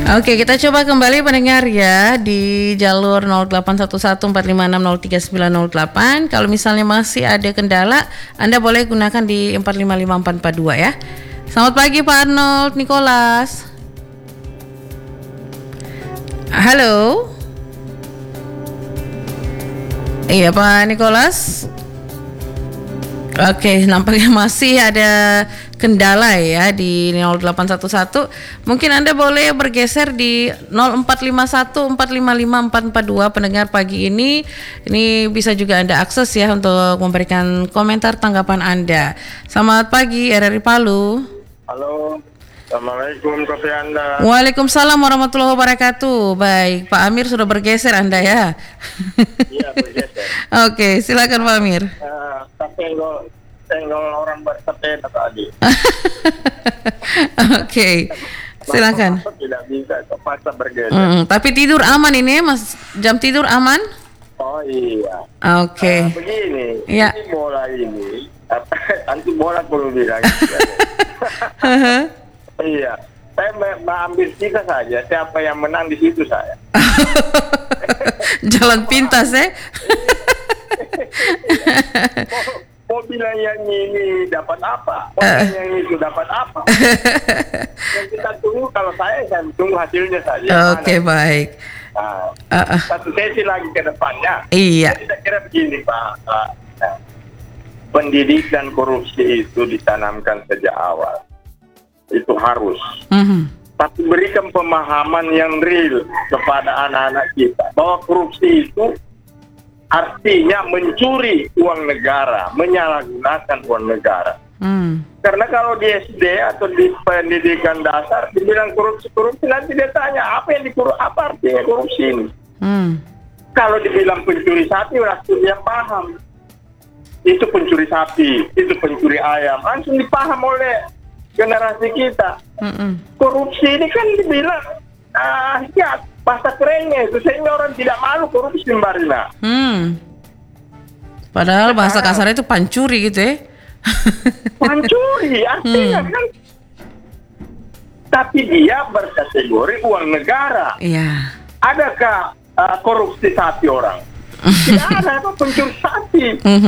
Oke, kita coba kembali pendengar ya di jalur 081145603908. Kalau misalnya masih ada kendala, Anda boleh gunakan di 455442 ya. Selamat pagi Pak Arnold Nicholas. Halo. Iya Pak Nicholas. Oke, nampaknya masih ada kendala ya di 0811. Mungkin Anda boleh bergeser di 0451455442 pendengar pagi ini. Ini bisa juga Anda akses ya untuk memberikan komentar tanggapan Anda. Selamat pagi RRI Palu. Halo. Assalamualaikum Kopi Anda. Waalaikumsalam warahmatullahi wabarakatuh. Baik, Pak Amir sudah bergeser Anda ya. Iya, bergeser. Oke, silakan Pak Amir. Senggol orang bersepeda tadi. Oke, silakan. Tidak bisa terpaksa bergeser. Tapi tidur aman ini Mas, jam tidur aman? Oh iya. Oke. Begini, Ya. ini bola ini, anti bola perlu bilang. Iya. Saya ambil kita saja. Siapa yang menang di situ saya. Jalan pintas ya. Mau bilang yang ini dapat apa? Mau bilang yang itu dapat apa? Yang kita tunggu, kalau saya tunggu hasilnya saja. Oke, baik. Satu sesi lagi ke depannya. Iya. Saya kira begini Pak. Pendidikan korupsi itu ditanamkan sejak awal. Itu harus. Tapi berikan pemahaman yang real kepada anak-anak kita bahwa korupsi itu artinya mencuri uang negara, menyalahgunakan uang negara. Karena kalau di SD atau di pendidikan dasar dibilang korupsi, nanti dia tanya apa artinya korupsi ini. Kalau dibilang pencuri sapi, langsung dia paham. Itu pencuri sapi, itu pencuri ayam, langsung dipaham oleh generasi kita. Korupsi ini kan dibilang ya bahasa kerennya itu, sehingga orang tidak malu korupsi Mbak Rina. Padahal bahasa kasarnya itu pancuri gitu ya. Pancuri artinya kan. Tapi dia berkategori uang negara. Iya. Adakah korupsi sapi orang? Tidak ada apa pencuri sapi.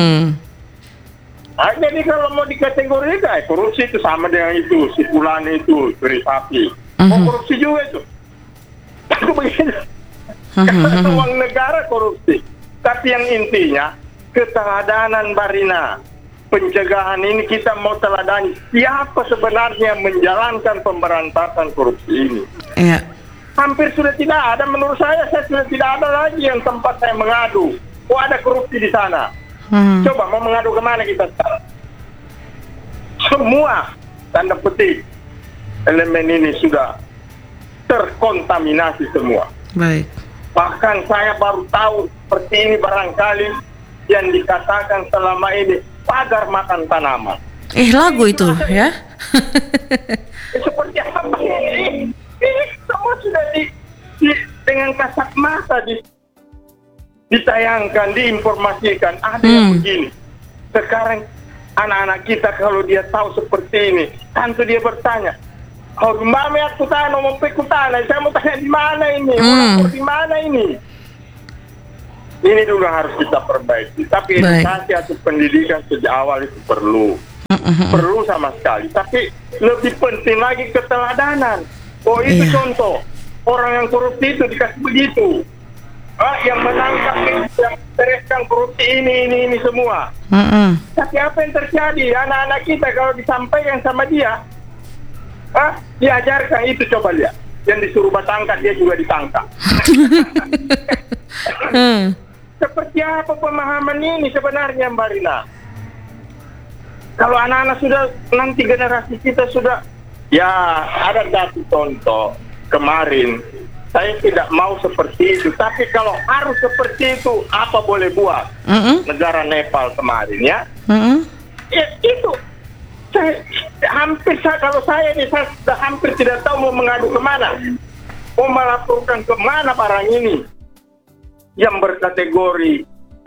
Jadi kalau mau dikategorikan korupsi itu sama dengan itu, si fulan itu curi sapi. Korupsi juga itu. Aku begini. Karena uang negara korupsi. Tapi yang intinya keteladanan Barina, pencegahan ini kita mau teladani siapa sebenarnya menjalankan pemberantasan korupsi ini. Iya. Hampir sudah tidak ada, menurut saya sudah tidak ada lagi yang tempat saya mengadu. Oh ada korupsi di sana. Coba mau mengadu kemana kita sekarang? Semua tanda petik elemen ini sudah terkontaminasi semua. Baik. Bahkan saya baru tahu seperti ini barangkali yang dikatakan selama ini pagar makan tanaman. Lagu itu ya. Seperti apa ini? Ini semua sudah dengan kasat mata ditayangkan, diinformasikan. Ada yang begini. Sekarang anak-anak kita kalau dia tahu seperti ini, tentu dia bertanya, "Oh, mami aku tanya, mau pekutana, saya mau tanya di mana ini? Mau lapor di mana ini?" Ini dulu harus kita perbaiki. Tapi edukasi atau pendidikan sejak awal itu perlu. Perlu sama sekali. Tapi lebih penting lagi keteladanan. Oh itu contoh. Orang yang korupsi itu dikasih begitu. Yang menangkap, yang bereskan korupsi ini semua. Tapi apa yang terjadi? Anak-anak kita kalau disampaikan sama dia, diajarkan itu, coba lihat. Yang disuruh bertangkap dia juga ditangkap. Seperti apa pemahaman ini sebenarnya Mbak Rina? Kalau anak-anak sudah, nanti generasi kita sudah, ya ada satu contoh kemarin. Saya tidak mau seperti itu, tapi kalau harus seperti itu, apa boleh buat? Negara Nepal kemarin ya, itu kalau saya ini saya sudah hampir tidak tahu mau mengadu kemana, mau melaporkan kemana barang ini yang berkategori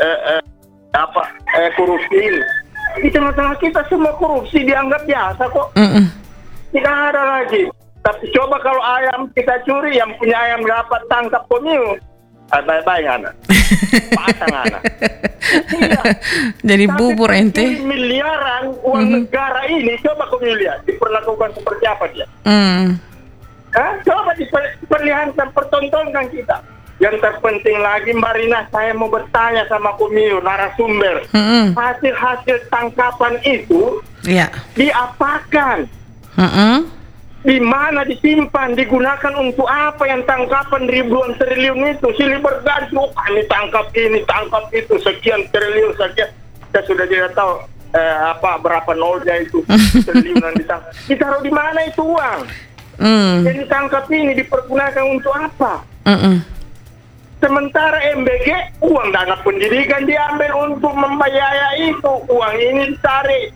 korupsi ini. Di tengah-tengah kita semua korupsi dianggap biasa kok. Tidak ada lagi. Tapi coba kalau ayam kita curi, yang punya ayam dapat tangkap pemiu. Bye-bye anak. Pasang anak. Iya. Jadi bubur ente. Miliaran uang negara ini, coba kau lihat diperlakukan seperti apa dia. Coba diperlihatkan, pertontonkan kita. Yang terpenting lagi Mbak Rina, saya mau bertanya sama Kumio, narasumber. Hasil-hasil tangkapan itu diapakan? Di mana disimpan, digunakan untuk apa yang tangkapan ribuan triliun itu? Silih berganti, kami tangkap ini, tangkap itu, sekian triliun, sekian. Kita sudah tidak tahu berapa nolnya itu, triliunan ditangkap. Ditaruh di mana itu uang? Yang ditangkap ini dipergunakan untuk apa? Sementara MBG, uang dana pendidikan diambil untuk membiayai itu. Uang ini ditarik,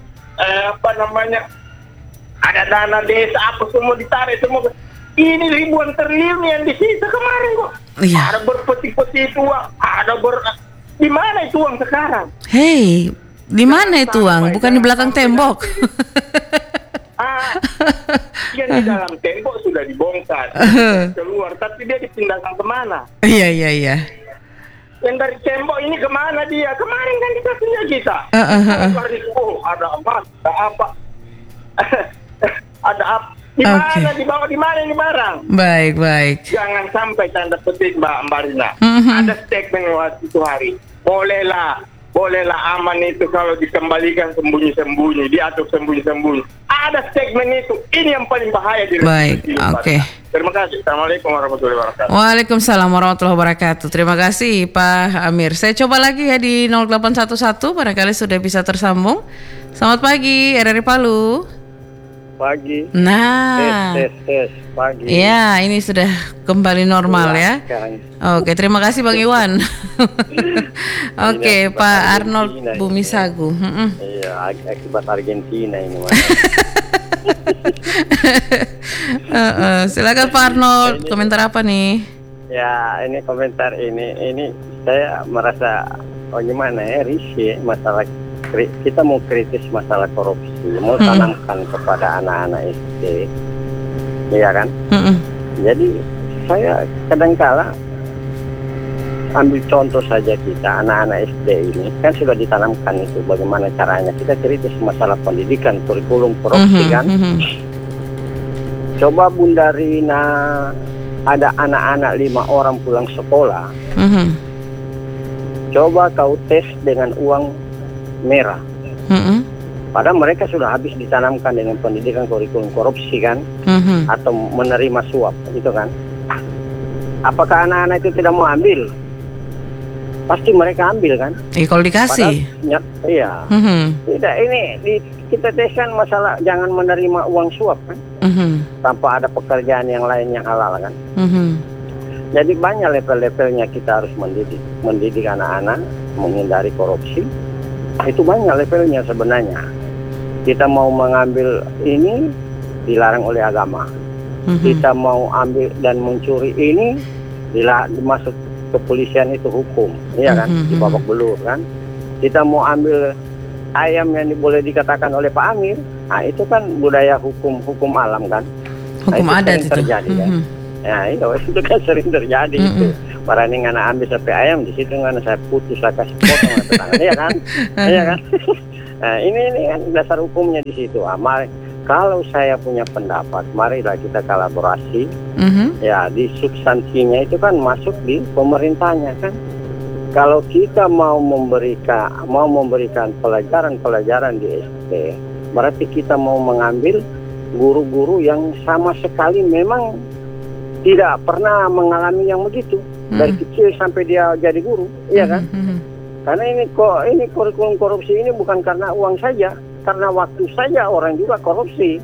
ada dana desa apa semua ditarik semua. Ini ribuan triliun yang disita kemarin kok. Ada berpeti-peti itu uang, di mana itu uang sekarang? Hei, di mana itu uang? Bukan di belakang tembok. Yang di dalam tembok sudah dibongkar, keluar, tapi dia dipindahkan kemana? Iya. Yang dari tembok ini kemana dia? Kemarin kan dikasihnya kita. Ada emas, ada apa? Ada apa? Di mana dibawa, di mana ini barang? Baik. Jangan sampai tanda petik Mbak Rina. Ada statement waktu itu hari. Bolehlah aman itu kalau dikembalikan sembunyi-sembunyi, diatur sembunyi-sembunyi. Ada statement itu. Ini yang paling bahaya di Oke. Terima kasih. Assalamualaikum warahmatullahi wabarakatuh. Waalaikumsalam warahmatullahi wabarakatuh. Terima kasih Pak Amir. Saya coba lagi ya di 0811, barangkali sudah bisa tersambung. Selamat pagi, RRI Palu. Pagi. Nah. Tes pagi. Ya, ini sudah kembali normal ya. Oke, terima kasih Bang Iwan. Oke, Pak Arnold Bumisagu. Iya, akibat Argentina ini. Silakan Pak Arnold, komentar apa nih? Ya, ini komentar ini saya merasa gimana ya, risih masalah. Kita mau kritis masalah korupsi, mau tanamkan kepada anak-anak SD, iya kan? Jadi saya kadangkala ambil contoh saja kita, anak-anak SD ini kan sudah ditanamkan itu bagaimana caranya kita kritis masalah pendidikan, kurikulum korupsi kan? Coba Bunda Rina, ada anak-anak 5 orang pulang sekolah, coba kau tes dengan uang merah. Padahal mereka sudah habis ditanamkan dengan pendidikan kurikulum korupsi kan, atau menerima suap gitu kan. Apakah anak-anak itu tidak mau ambil? Pasti mereka ambil kan? Kalau dikasih. Iya. Tidak, ini kita teskan masalah jangan menerima uang suap kan, tanpa ada pekerjaan yang lain yang halal kan. Jadi banyak level-levelnya kita harus mendidik anak-anak menghindari korupsi. Itu banyak levelnya sebenarnya. Kita mau mengambil ini dilarang oleh agama. Kita mau ambil dan mencuri ini dimasuk kepolisian itu hukum, iya kan? Di babak belur kan. Kita mau ambil ayam yang boleh dikatakan oleh Pak Amir, itu kan budaya hukum alam kan. Hukum adat itu. Terjadi kan. Ya itu kan sering terjadi itu. Barang anak ambil sampai ayam di situ kan saya putus, saya kasih potong tangan, iya kan? Iya kan? Nah, ini kan dasar hukumnya di situ. Kalau saya punya pendapat, marilah kita kolaborasi. Ya, di substansinya itu kan masuk di pemerintahnya kan. Kalau kita mau memberikan pelajaran di SD, berarti kita mau mengambil guru-guru yang sama sekali memang tidak pernah mengalami yang begitu. Dari kecil sampai dia jadi guru, iya kan? Karena ini kurikulum korupsi ini bukan karena uang saja, karena waktu saja orang juga korupsi.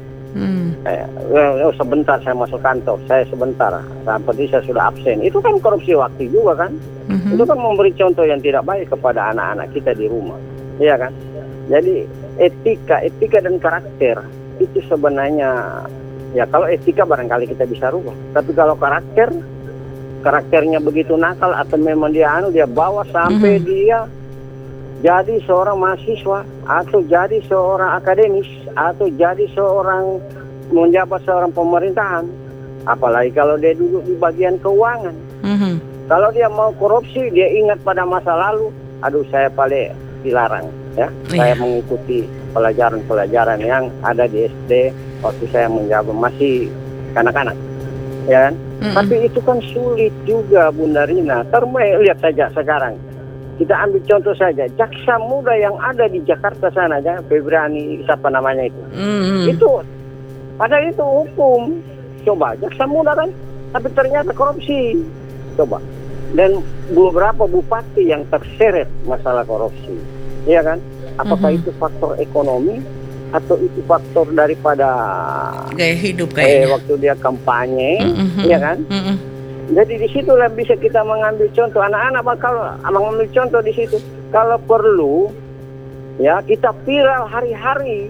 Sebentar saya masuk kantor, saya sebentar, sampai saya sudah absen. Itu kan korupsi waktu juga kan? Itu kan memberi contoh yang tidak baik kepada anak-anak kita di rumah, iya kan? Jadi etika dan karakter itu sebenarnya, ya kalau etika barangkali kita bisa rubah, tapi kalau karakternya begitu nakal atau memang dia bawa sampai dia jadi seorang mahasiswa atau jadi seorang akademis atau jadi seorang menjabat seorang pemerintahan, apalagi kalau dia duduk di bagian keuangan. Kalau dia mau korupsi, dia ingat pada masa lalu, aduh saya paling dilarang ya. Saya mengikuti pelajaran-pelajaran yang ada di SD waktu saya menjabat masih kanak-kanak, ya kan? Tapi itu kan sulit juga, Bunda Rina. Lihat saja sekarang. Kita ambil contoh saja, jaksa muda yang ada di Jakarta sana, Febriani, siapa namanya itu. Itu, padahal itu hukum. Coba, jaksa muda kan, tapi ternyata korupsi. Coba. Dan beberapa bupati yang terseret masalah korupsi. Iya kan? Apakah itu faktor ekonomi atau itu faktor daripada gaya hidup kayaknya. Waktu dia kampanye, iya kan? Jadi di situlah bisa kita mengambil contoh. Anak-anak bakal mengambil contoh di situ. Kalau perlu, ya kita viral hari-hari.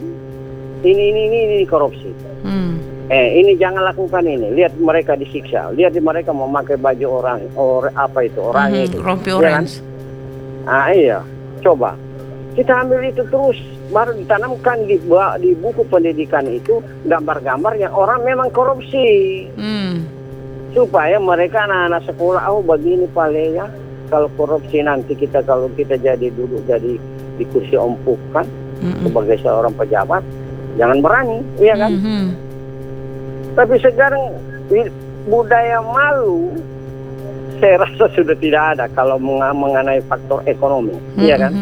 Ini korupsi. Ini jangan lakukan ini. Lihat mereka disiksa. Lihat mereka memakai baju oranye itu. Rompi orange. Iya. Coba kita ambil itu terus, baru ditanamkan di buku pendidikan itu gambar-gambar yang orang memang korupsi. Supaya mereka anak-anak sekolah, begini paling ya. Kalau korupsi nanti kalau kita duduk jadi di kursi empuk kan, sebagai seorang pejabat, jangan berani, iya kan? Tapi sekarang budaya malu, saya rasa sudah tidak ada kalau mengenai faktor ekonomi, iya kan?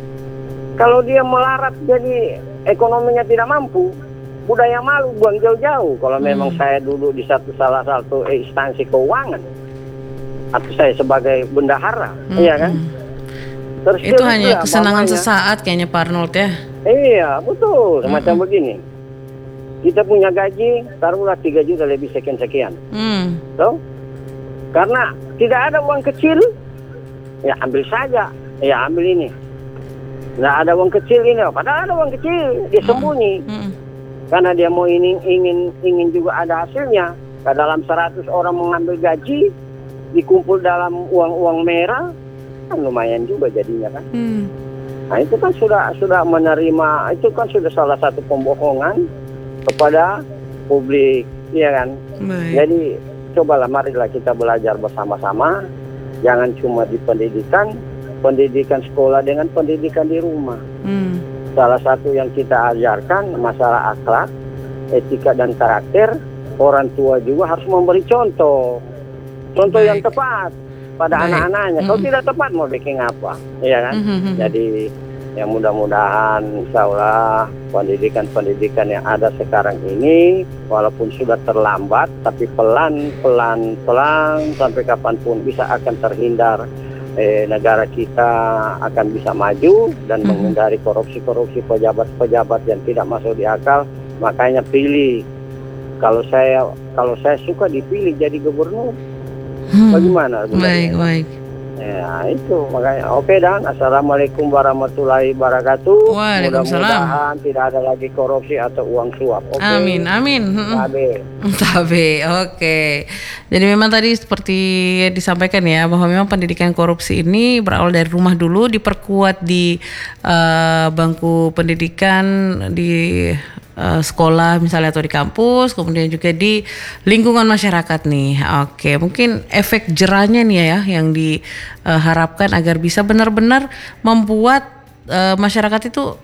Kalau dia melarat jadi ekonominya tidak mampu, budaya malu buang jauh-jauh. Kalau memang saya duduk di salah satu instansi keuangan, atau saya sebagai bendahara, iya kan? Terus itu hanya kesenangan sesaat kayaknya Pak Arnold ya. Iya, betul. Semacam begini. Kita punya gaji, taruhlah 3 juta lebih sekian-sekian. So, karena tidak ada uang kecil, ya ambil saja. Ya ambil ini. Nggak ada uang kecil ini, padahal ada uang kecil, dia sembunyi. Karena dia mau ingin juga ada hasilnya. Dalam 100 orang mengambil gaji, dikumpul dalam uang merah, kan lumayan juga jadinya kan. Nah itu kan sudah menerima, itu kan sudah salah satu pembohongan kepada publik, ya kan. Jadi cobalah, marilah kita belajar bersama-sama, jangan cuma di pendidikan sekolah dengan pendidikan di rumah. Salah satu yang kita ajarkan masalah akhlak, etika dan karakter. Orang tua juga harus memberi contoh yang tepat pada anak-anaknya. Kalau tidak tepat mau bikin apa, ya kan? Jadi yang mudah-mudahan insya Allah pendidikan yang ada sekarang ini walaupun sudah terlambat, tapi pelan-pelan sampai kapanpun bisa akan terhindar. Negara kita akan bisa maju dan menghindari korupsi pejabat-pejabat yang tidak masuk di akal. Makanya pilih. Kalau saya suka dipilih jadi gubernur, bagaimana? Baik. Ya itu makanya. Oke dan assalamualaikum warahmatullahi wabarakatuh. Mudah-mudahan tidak ada lagi korupsi atau uang suap. Okay? Amin. Tabe. Oke. Jadi memang tadi seperti disampaikan ya, bahwa memang pendidikan korupsi ini berawal dari rumah dulu, diperkuat di bangku pendidikan di sekolah misalnya atau di kampus, kemudian juga di lingkungan masyarakat nih. Oke, mungkin efek jerahnya nih ya yang diharapkan agar bisa benar-benar membuat masyarakat itu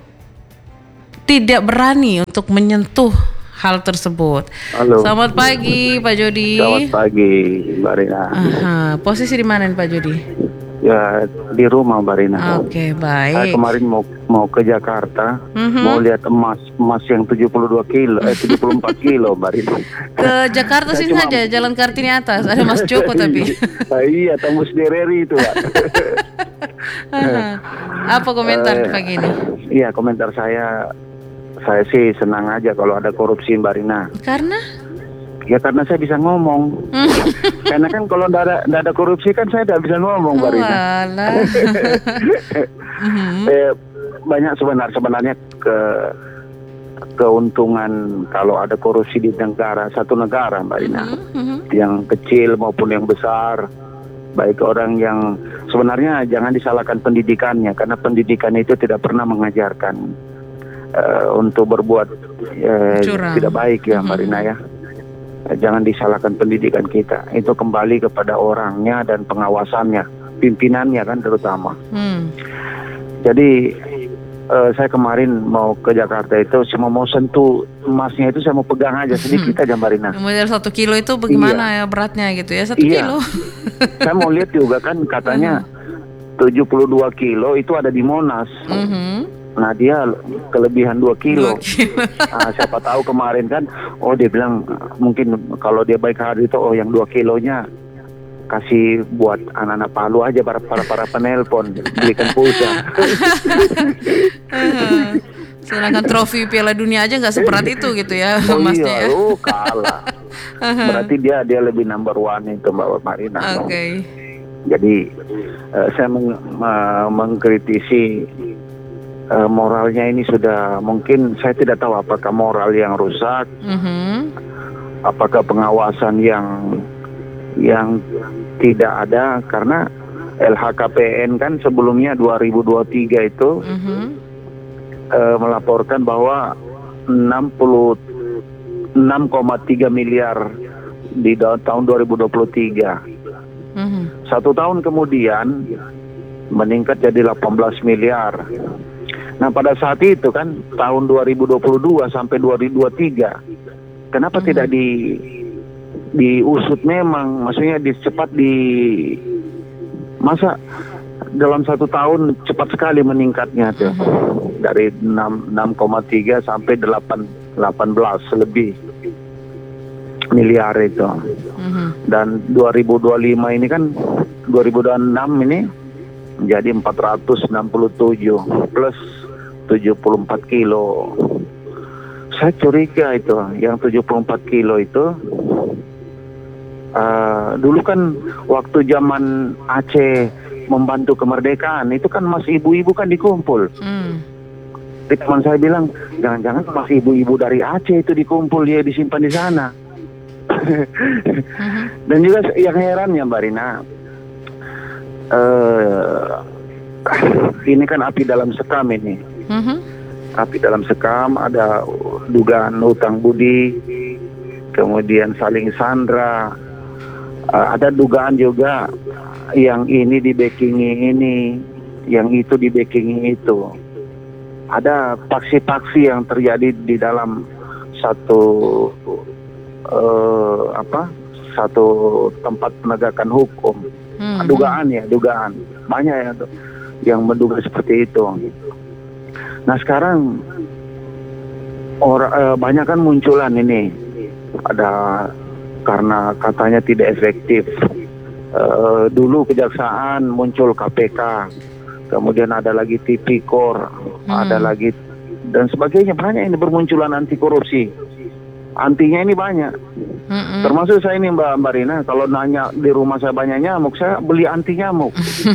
tidak berani untuk menyentuh hal tersebut. Halo. Selamat pagi Pak Jody. Selamat pagi Mbak Rina. Posisi di mana nih Pak Jody? Ya di rumah Mbak Rina. Oke, baik. Saya kemarin mau ke Jakarta, mau lihat emas yang 74 kilo Mbak Rina. Ke Jakarta sih saja, Jalan Kartini atas ada Mas Joko tapi. Iya, tembus Dereri itu Pak. Apa komentar pagi ini? Iya, komentar saya sih senang aja kalau ada korupsi Mbak Rina. Karena? Ya karena saya bisa ngomong. Karena kan kalau nggak ada korupsi kan saya tidak bisa ngomong, Mbak Rina. Banyak sebenarnya keuntungan kalau ada korupsi di satu negara, Mbak Rina. Yang kecil maupun yang besar. Baik orang yang sebenarnya jangan disalahkan pendidikannya, karena pendidikan itu tidak pernah mengajarkan untuk berbuat tidak baik ya Mbak Rina ya. Jangan disalahkan pendidikan kita. Itu kembali kepada orangnya dan pengawasannya, pimpinannya kan terutama. Jadi saya kemarin mau ke Jakarta itu cuma mau sentuh emasnya itu, saya mau pegang aja sedikit aja Mbak Rina. Kemudian 1 kilo itu bagaimana ya beratnya gitu ya, 1 kilo. Saya mau lihat juga kan katanya 72 kilo itu ada di Monas. Nah dia kelebihan 2 kilo. Nah, siapa tahu kemarin kan, dia bilang mungkin kalau dia baik hati itu, yang 2 kilonya kasih buat anak-anak Palu aja, para penelpon, belikan pulsa. Sedangkan trofi Piala Dunia aja nggak seberat itu gitu ya, Masnya ya. Kalah. Berarti dia lebih number one itu Mbak Marina. Oke. Jadi saya mengkritisi moralnya ini sudah, mungkin saya tidak tahu apakah moral yang rusak, apakah pengawasan yang tidak ada, karena LHKPN kan sebelumnya 2023 itu melaporkan bahwa 66,3 miliar di tahun 2023. 1 tahun kemudian meningkat jadi 18 miliar. Nah pada saat itu kan tahun 2022 sampai 2023, kenapa tidak diusut memang, maksudnya masa dalam 1 tahun cepat sekali meningkatnya tuh, dari 6,3 sampai 18 lebih miliar itu. Dan 2025 ini kan 2026 ini menjadi 467 plus 74 kilo. Saya curiga itu yang 74 kilo itu dulu kan waktu zaman Aceh membantu kemerdekaan itu kan masih ibu-ibu kan dikumpul. Jadi teman saya bilang, jangan-jangan masih ibu-ibu dari Aceh itu dikumpul, dia disimpan di sana. Dan juga yang herannya Mbak Rina, ini kan api dalam sekam ini. Api dalam sekam, ada dugaan hutang budi, kemudian saling sandra, ada dugaan juga yang ini di-backingi ini, yang itu di-backingi itu. Ada paksi-paksi yang terjadi di dalam satu tempat penegakan hukum. Dugaan banyak yang menduga seperti itu. Nah sekarang banyak kan munculan ini, ada karena katanya tidak efektif. Dulu kejaksaan muncul KPK, kemudian ada lagi Tipikor, ada lagi dan sebagainya, banyak ini bermunculan anti korupsi. Antinya ini banyak. Termasuk saya ini Mbak Rina, kalau nanya di rumah saya banyak nyamuk, saya beli anti nyamuk.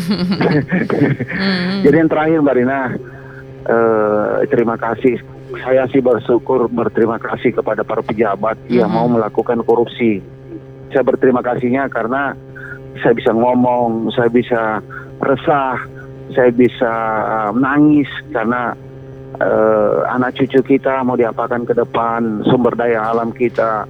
Jadi yang terakhir Mbak Rina, terima kasih. Saya sih berterima kasih kepada para pejabat yang mau melakukan korupsi. Saya berterima kasihnya karena saya bisa ngomong, saya bisa resah, saya bisa menangis karena anak cucu kita mau diapakan ke depan, sumber daya alam kita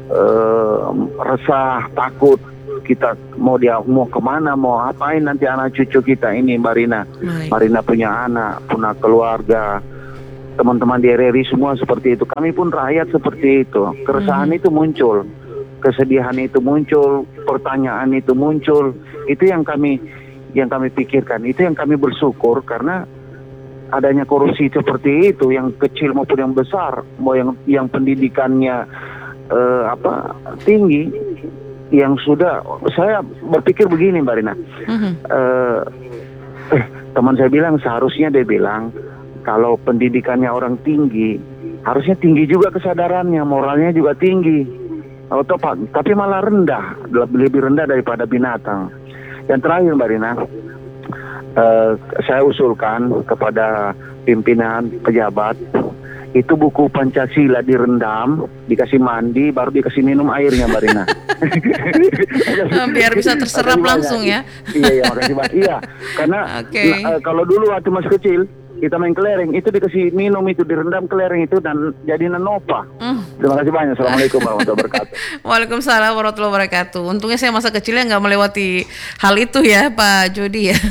resah, takut kita mau kemana, mau apain nanti anak cucu kita ini Mbak Rina. Mbak Rina punya anak, punya keluarga, teman-teman di RRI semua seperti itu. Kami pun rakyat seperti itu. Keresahan itu muncul, kesedihan itu muncul, pertanyaan itu muncul. Itu yang kami pikirkan, itu yang kami bersyukur karena adanya korupsi seperti itu, yang kecil maupun yang besar, mau yang pendidikannya tinggi, yang sudah, saya berpikir begini Mbak Rina, teman saya bilang seharusnya dia bilang kalau pendidikannya orang tinggi, harusnya tinggi juga kesadarannya, moralnya juga tinggi, tapi malah rendah, lebih rendah daripada binatang. Yang terakhir Mbak Rina, saya usulkan kepada pimpinan pejabat, itu buku Pancasila direndam, dikasih mandi, baru dikasih minum airnya Mbak Rina. Biar bisa terserap langsung ya. Iya, makasih Mbak. Iya, karena kalau dulu waktu masih kecil, kita main kelereng, itu dikasih minum, itu direndam kelereng itu dan jadi nanopa. Terima kasih banyak. Assalamualaikum warahmatullahi wabarakatuh. Waalaikumsalam warahmatullahi wabarakatuh. Untungnya saya masa kecilnya nggak melewati hal itu ya Pak Jody ya.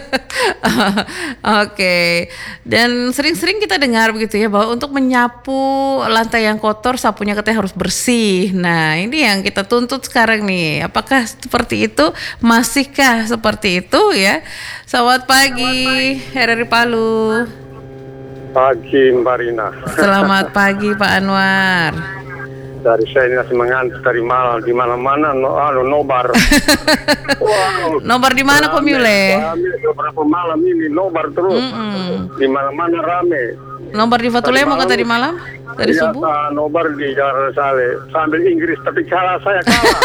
Oke. Dan sering-sering kita dengar begitu ya bahwa untuk menyapu lantai yang kotor sapunya katanya harus bersih. Nah ini yang kita tuntut sekarang nih. Apakah seperti itu? Masihkah seperti itu ya? Selamat pagi RRI Palu. Pagi Mbak Rina. Selamat pagi Pak Anwar. Dari saya ini masih mengantuk dari malam, di mana-mana nobar. Wow, Nobar di mana kok Mule? Beberapa malam ini nobar terus. Di mana-mana rame. Nobar di Fatulemo kata di malam? Dari subuh? Nobar di Jalan Saleh sambil Inggris, tapi kalah saya kalah.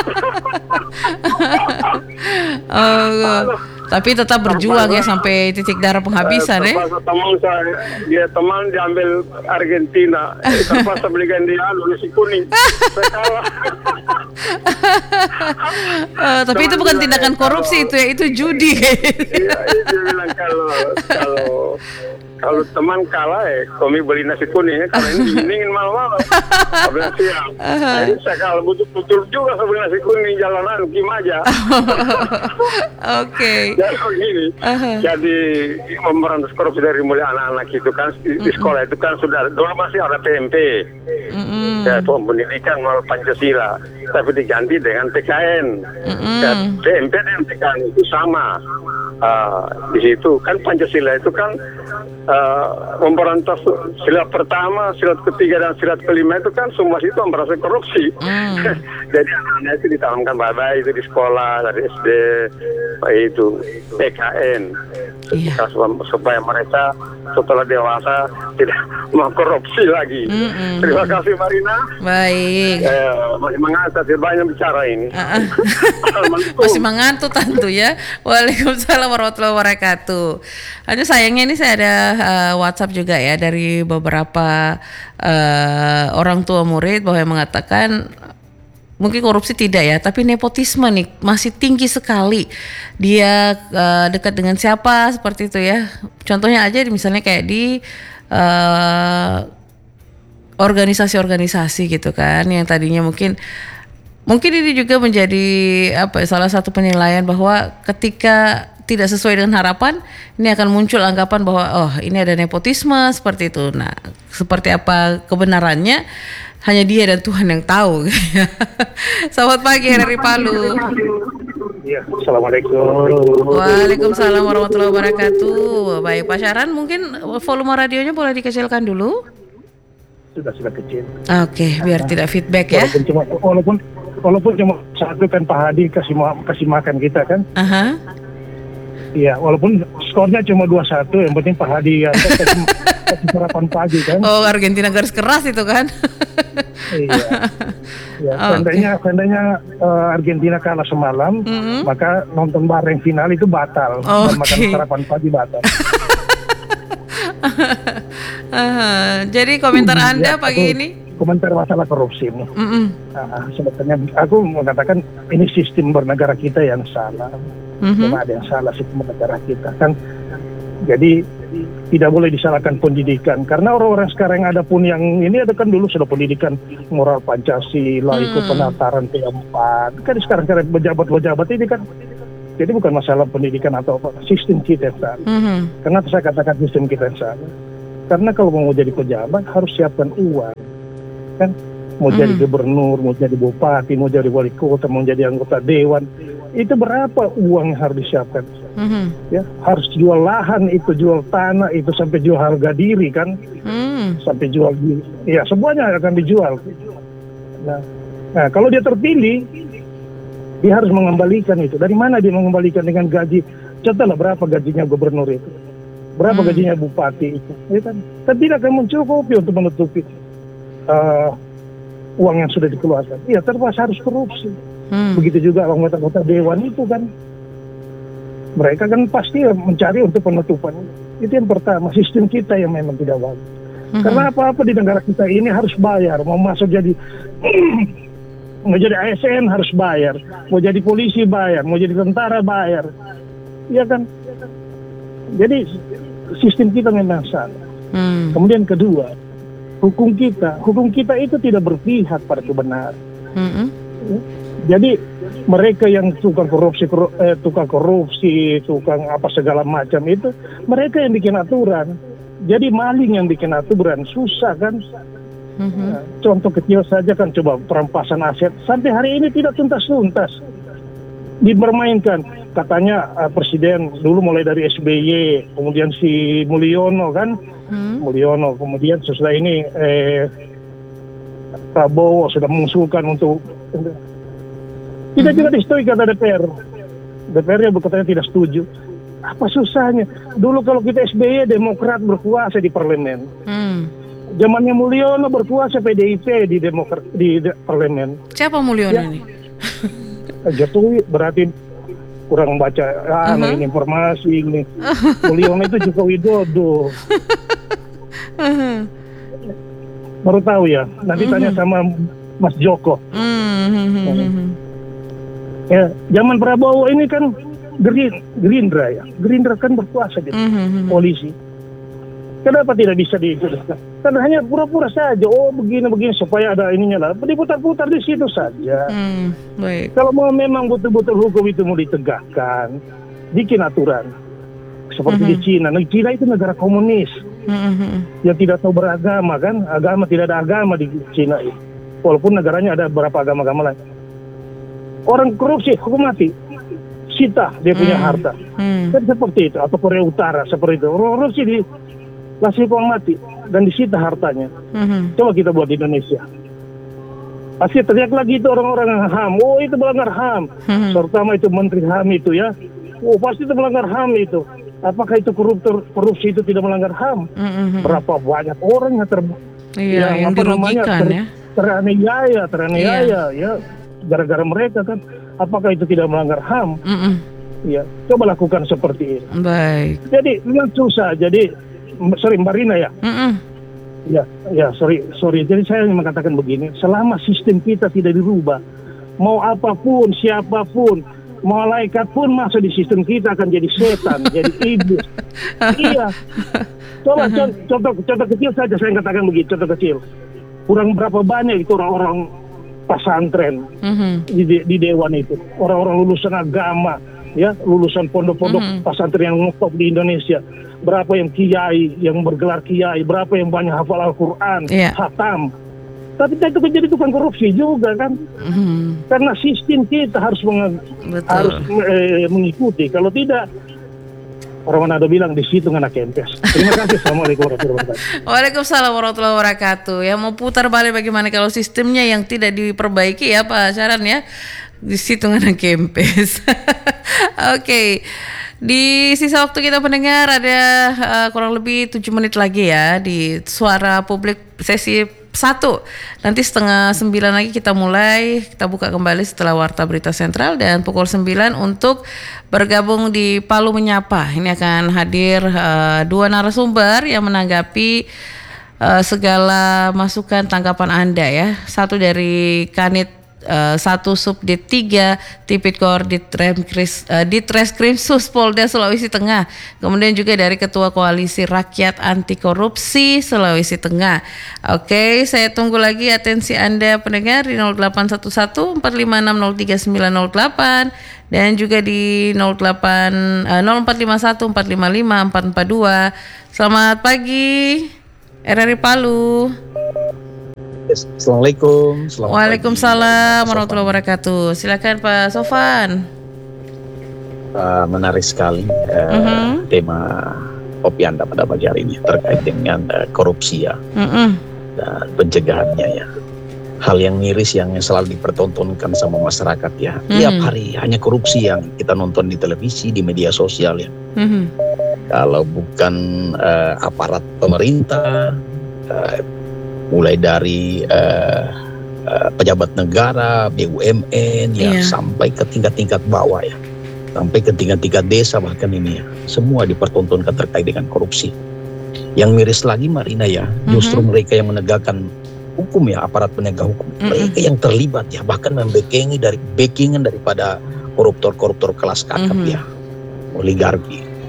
Tapi tetap berjuang ya sampai titik darah penghabisan ya. Teman saya, teman diambil Argentina, terpaksa belikan dia nasi kuning. Saya kalah. Tapi itu bukan tindakan korupsi itu ya, itu judi. Iya, itu bilang kalau teman kalah kami beli nasi kuning karena ini dingin malam-malam. Saya bilang siap. Jadi saya kalau betul juga saya beli nasi kuning jalanan Kimaja. Oke. Jadi begini, jadi memberantas korupsi dari mulai anak-anak itu kan di sekolah itu kan sudah dulu masih ada PMP, ya pendidikan melalui Pancasila, tapi diganti dengan PKN. Ya, PMP dan PKN itu sama. Di situ kan Pancasila itu kan memberantas sila pertama, sila ketiga dan sila kelima itu kan semua itu memberantas korupsi. Jadi anak-anak itu ditanamkan baik-baik itu di sekolah dari SD itu PKN supaya mereka setelah dewasa tidak mengkorupsi lagi. Terima kasih Marina. Baik. Masih mengantuk, banyak bicara ini. Masih mengantuk tentu ya. Waalaikumsalam warahmatullahi wabarakatuh. Hanya sayangnya ini saya ada WhatsApp juga ya dari beberapa orang tua murid bahwa yang mengatakan mungkin korupsi tidak ya, tapi nepotisme nih masih tinggi sekali. Dia dekat dengan siapa seperti itu ya. Contohnya aja misalnya kayak di organisasi-organisasi gitu kan, yang tadinya mungkin ini juga menjadi salah satu penilaian bahwa ketika tidak sesuai dengan harapan, ini akan muncul anggapan bahwa ini ada nepotisme seperti itu. Nah, seperti apa kebenarannya? Hanya dia dan Tuhan yang tahu. Selamat pagi RRI Palu. Ya, Assalamualaikum. Waalaikumsalam warahmatullahi wabarakatuh. Baik Pak Syaran, mungkin volume radionya boleh dikecilkan dulu. Sudah kecil. Oke, biar tidak feedback ya. Walaupun cuma satu kan Pak Hadi kasih makan kita kan. Iya, walaupun skornya cuma 2-1, yang penting Pak Hadi kasih sarapan pagi kan. Oh, Argentina garis keras itu kan. Iya. Ya, seandainya Argentina kalah semalam, maka nonton bareng final itu batal, dan makan sarapan pagi batal. Jadi komentar Anda pagi ini? Komentar masalah korupsi ini. Sebetulnya aku mengatakan ini sistem bernegara kita yang salah. Memang ada yang salah sistem bernegara kita kan. Jadi tidak boleh disalahkan pendidikan, karena orang-orang sekarang ada pun yang ini ada kan dulu sudah pendidikan moral Pancasila, ikut penataran P4 kan sekarang pejabat ini kan. Jadi bukan masalah pendidikan atau apa, sistem kita yang salah. Kenapa saya katakan sistem kita yang salah? Karena kalau mau jadi pejabat harus siapkan uang kan, mau jadi gubernur, mau jadi bupati, mau jadi wali kota, mau jadi anggota dewan, itu berapa uang yang harus disiapkan? Ya, harus jual lahan, itu jual tanah, itu sampai jual harga diri kan, sampai jual diri, ya semuanya akan dijual. Nah, kalau dia terpilih, dia harus mengembalikan itu. Dari mana dia mengembalikan? Dengan gaji? Contohlah berapa gajinya gubernur itu, berapa gajinya bupati itu, ya kan? Dan tidak akan mencukupi untuk menutupi uang yang sudah dikeluarkan. Iya, terpaksa harus korupsi. Begitu juga anggota dewan itu kan, mereka kan pasti mencari untuk penutupan. Itu yang pertama, sistem kita yang memang tidak bagus. Karena apa-apa di negara kita ini harus bayar. Mau masuk jadi mau jadi ASN harus bayar, mau jadi polisi bayar, mau jadi tentara bayar, iya kan? Jadi sistem kita memang salah. Kemudian kedua, hukum kita itu tidak berpihak pada kebenaran. Jadi mereka yang tukang korupsi, tukang apa segala macam itu, mereka yang bikin aturan. Jadi maling yang bikin aturan, susah kan? Contoh kecil saja kan, coba perampasan aset sampai hari ini tidak tuntas-tuntas, dipermainkan. Katanya presiden dulu mulai dari SBY, kemudian si Mulyono kan, Mulyono, kemudian sesudah ini Prabowo sudah mengusulkan untuk tidak juga disetujui kata DPR. DPR-nya katanya tidak setuju. Apa susahnya? Dulu kalau kita SBY, Demokrat berkuasa di parlemen. Zamannya Mulyono berkuasa PDIP di parlemen. Siapa Mulyono ini? Jokowi berarti kurang baca ini informasi ini. Mulyono itu Joko Widodo. Baru tahu ya. Nanti tanya sama Mas Joko. Ya, zaman Prabowo ini kan Gerindra ya. Gerindra kan berkuasa di polisi. Kenapa tidak bisa dijelaskan? Karena hanya pura-pura saja. Oh begini supaya ada ininya lah. Diputar-putar di situ saja. Baik. Kalau mau memang betul-betul hukum itu mau ditegakkan, bikin aturan. Seperti di Cina. Cina itu negara komunis. Yang tidak tahu beragama kan. Tidak ada agama di Cina itu. Walaupun negaranya ada beberapa agama-agama lain. Orang korupsi hukum mati. Sita dia punya harta. Kan seperti itu. Atau Korea Utara seperti itu. Korupsi langsung hukuman mati dan disita hartanya. Coba kita buat di Indonesia. Pasti teriak lagi itu orang-orang yang HAM. Oh itu melanggar HAM. Terutama itu Menteri HAM itu ya. Oh pasti itu melanggar HAM itu. Apakah itu korupsi itu tidak melanggar HAM? Berapa banyak orang yang dirugikan ya. Teraniaya ya. Gara-gara mereka kan. Apakah itu tidak melanggar HAM? Ya, coba lakukan seperti ini. Baik. Jadi memang susah. Jadi sorry Mbak Rina ya. Ya sorry. Jadi saya mengatakan begini, selama sistem kita tidak dirubah, mau apapun, siapapun, malaikat pun masuk di sistem kita akan jadi setan, jadi iblis. Iya. Coba contoh kecil saja saya katakan begitu, contoh kecil. Kurang berapa banyak itu orang-orang pesantren di dewan itu, orang-orang lulusan agama, ya lulusan pondok-pondok pesantren yang ngetop di Indonesia. Berapa yang kiai, yang bergelar kiai, berapa yang banyak hafal Al-Quran, khatam. Tapi itu menjadi tukang korupsi juga kan. Karena sistem kita harus mengikuti. Kalau tidak, orang Manado bilang di situ anak kempes. Terima kasih. Assalamualaikum warahmatullahi wabarakatuh. Waalaikumsalam warahmatullahi wabarakatuh. Ya mau putar balik bagaimana kalau sistemnya yang tidak diperbaiki ya Pak Syaran ya. Di situ anak kempes. Oke. Di sisa waktu kita pendengar ada kurang lebih 7 menit lagi ya di Suara Publik sesi 1. Nanti 8:30 lagi kita mulai, kita buka kembali setelah Warta Berita Sentral dan pukul 9 untuk bergabung di Palu Menyapa. Ini akan hadir 2 narasumber yang menanggapi segala masukan tanggapan Anda ya. Satu dari Kanit 1 Subdit 3 Tipikor Ditreskrimsus Polda Sulawesi Tengah. Kemudian juga dari Ketua Koalisi Rakyat Anti Korupsi Sulawesi Tengah. Oke, saya tunggu lagi atensi Anda pendengar di 0811 456 03908 dan juga di 0451 455 442. Selamat pagi RRI Palu. Assalamualaikum. Waalaikumsalam warahmatullahi wabarakatuh. Silakan Pak Sofan. Menarik sekali tema kopi Anda pada pagi hari ini terkait dengan korupsi ya dan pencegahannya ya. Hal yang miris yang selalu dipertontonkan sama masyarakat ya. Tiap hari hanya korupsi yang kita nonton di televisi, di media sosial ya. Kalau bukan aparat pemerintah, mulai dari pejabat negara, BUMN ya, sampai ke tingkat-tingkat bawah ya, sampai ke tingkat-tingkat desa bahkan ini ya, semua dipertontonkan terkait dengan korupsi. Yang miris lagi Marina ya, justru mereka yang menegakkan hukum ya, aparat penegak hukum, mereka yang terlibat ya, bahkan backingan daripada koruptor-koruptor kelas kakap ya, oligarki.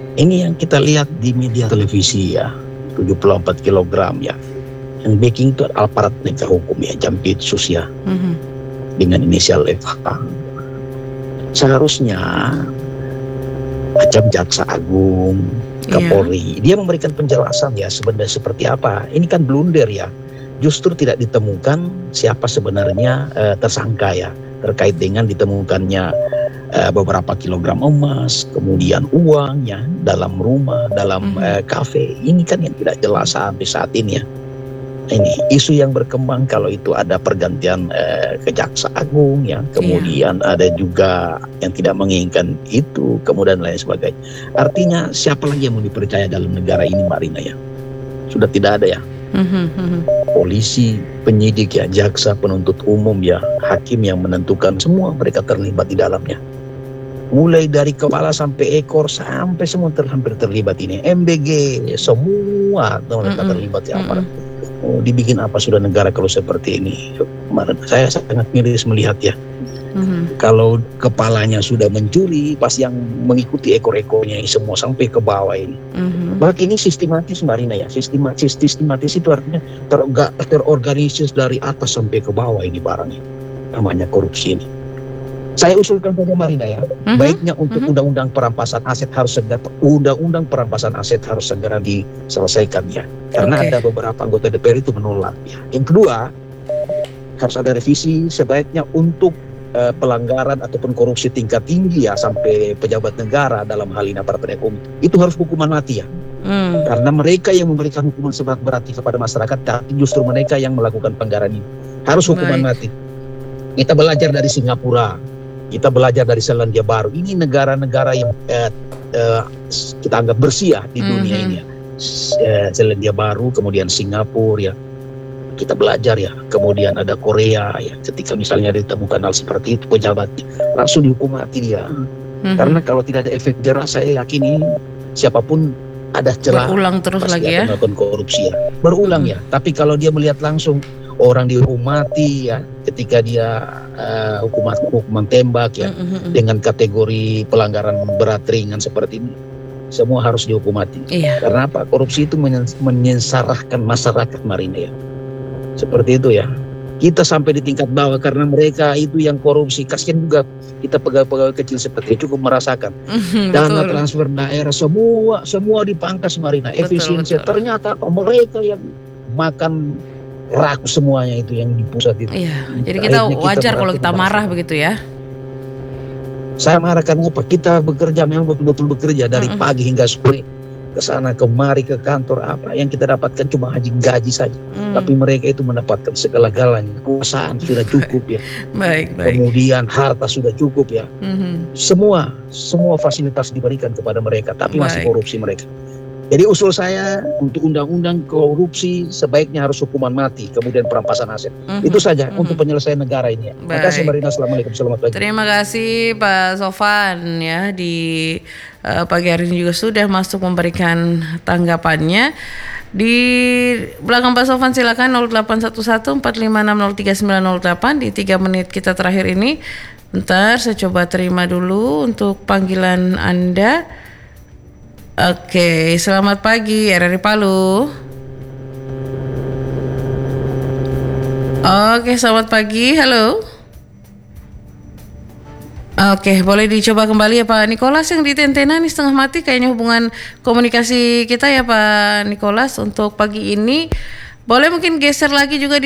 Ini yang kita lihat di media televisi ya, 74 kg ya. Yang backing itu aparat penegak hukum ya, Jampitsus ya, dengan inisial FH. Seharusnya macam Jaksa Agung, Kapolri, dia memberikan penjelasan ya sebenarnya seperti apa. Ini kan blunder ya, justru tidak ditemukan siapa sebenarnya tersangka ya, terkait dengan ditemukannya beberapa kilogram emas, kemudian uang ya dalam rumah, dalam kafe. Ini kan yang tidak jelas sampai saat ini ya. Ini isu yang berkembang kalau itu ada pergantian ke Jaksa Agung ya, kemudian ada juga yang tidak menginginkan itu, kemudian lain sebagainya. Artinya siapa lagi yang mau dipercaya dalam negara ini, Mbak Rina ya? Sudah tidak ada ya. Polisi, penyidik ya, jaksa, penuntut umum ya, hakim yang menentukan, semua mereka terlibat di dalamnya. Mulai dari kepala sampai ekor sampai semua hampir terlibat ini. MBG semua mereka terlibat ya. Dibikin apa sudah negara kalau seperti ini? Saya sangat miris melihat ya. Kalau kepalanya sudah mencuri, pas yang mengikuti ekor-ekornya semua sampai ke bawah ini. Bahkan ini sistematis, Mbak Rina ya. Sistematis itu artinya terorganisir dari atas sampai ke bawah ini barangnya. Namanya korupsi ini. Saya usulkan pada Marina ya, baiknya untuk undang-undang perampasan aset harus segera diselesaikan ya, karena ada beberapa anggota DPR itu menolak ya. Yang kedua, harus ada revisi sebaiknya untuk pelanggaran ataupun korupsi tingkat tinggi ya, sampai pejabat negara dalam hal ini aparat penegak hukum itu harus hukuman mati ya. Karena mereka yang memberikan hukuman seberat-berat kepada masyarakat, tapi justru mereka yang melakukan pelanggaran ini harus hukuman mati. Kita belajar dari Singapura, kita belajar dari Selandia Baru. Ini negara-negara yang kita anggap bersih ya di dunia ini ya. Selandia Baru, kemudian Singapura ya. Kita belajar ya. Kemudian ada Korea ya. Ketika misalnya ditemukan hal seperti itu, pejabat langsung dihukum mati dia. Karena kalau tidak ada efek jerah, saya yakin ini siapapun ada celah. Berulang terus pasti lagi akan ya. melakukan korupsi ya. Berulang ya. Tapi kalau dia melihat langsung orang dihukum mati ya, ketika dia hukuman tembak ya, dengan kategori pelanggaran berat ringan seperti ini, semua harus dihukum mati. Karena apa? Korupsi itu menyesarahkan masyarakat, Marina ya. Seperti itu ya. Kita sampai di tingkat bawah karena mereka itu yang korupsi. Kasihan juga kita pegawai-pegawai kecil seperti itu cukup merasakan. Dana transfer daerah semua dipangkas, Marina. Efisiensi. Ternyata mereka yang makan raku semuanya itu yang di pusat itu. Jadi kita wajar kalau kita marah begitu ya. Saya marah karena apa? Kita bekerja, memang betul-betul bekerja dari pagi hingga sore, ke sana kemari ke kantor, apa yang kita dapatkan cuma gaji saja. Tapi mereka itu mendapatkan segala-galanya. Kekuasaan sudah cukup ya. Kemudian harta sudah cukup ya. Semua fasilitas diberikan kepada mereka, tapi masih korupsi mereka. Jadi usul saya untuk undang-undang korupsi sebaiknya harus hukuman mati, kemudian perampasan aset. Itu saja untuk penyelesaian negara ini. Terima kasih Marina, assalamualaikum, selamat pagi. Terima kasih Pak Sofan ya, di pagi hari ini juga sudah masuk memberikan tanggapannya. Di belakang Pak Sofan silakan 081145603908 di 3 menit kita terakhir ini. Bentar saya coba terima dulu untuk panggilan Anda. Oke, selamat pagi RRI Palu. Oke, selamat pagi, halo. Oke, boleh dicoba kembali ya Pak Nikolas, yang di Tentena nih setengah mati kayaknya hubungan komunikasi kita ya Pak Nikolas untuk pagi ini. Boleh mungkin geser lagi juga di